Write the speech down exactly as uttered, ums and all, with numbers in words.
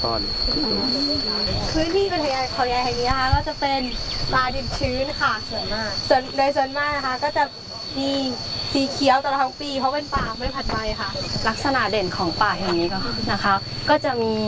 ก้อนพื้นที่อุทยานเขาใหญ่แห่งนี้นะคะก็จะเป็นป่าดิบชื้นค่ะส่วนมากส่วนโดยส่วนมากนะคะก็จะมีสีเขียวตลอดทั้งปีเพราะเป็นป่าไม่ผัดใบค่ะลักษณะเด่นของป่าแห่งนี้ก็นะคะ ก็จะมี